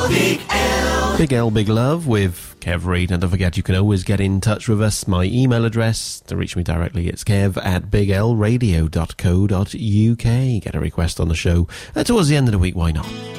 Big L, Big Love with Kev Reid. And don't forget, you can always get in touch with us. My email address to reach me directly, it's kev@biglradio.co.uk. Get a request on the show towards the end of the week, why not?